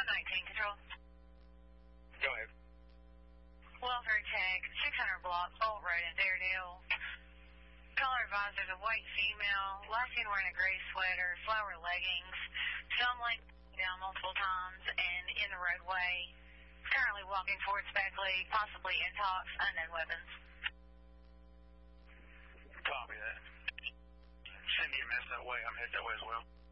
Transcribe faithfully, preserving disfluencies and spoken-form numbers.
one nineteen, control. Go ahead. Welfare check, six hundred block, Bolt Road in Daredale. Caller advised there's a white female, last seen wearing a gray sweater, flower leggings, stumbling down multiple times and in the roadway. Currently walking towards Beckley, possibly intox, unknown weapons. Copy that. Send me a mess that way. I'm headed that way as well.